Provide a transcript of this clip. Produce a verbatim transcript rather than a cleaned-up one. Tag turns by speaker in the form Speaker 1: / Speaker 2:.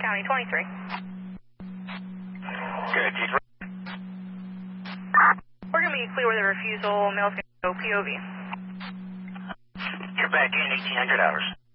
Speaker 1: County twenty-three.
Speaker 2: Good. G three.
Speaker 1: We're going to be clear with a refusal. Mail's going to go P O V.
Speaker 2: You're back in eighteen hundred hours.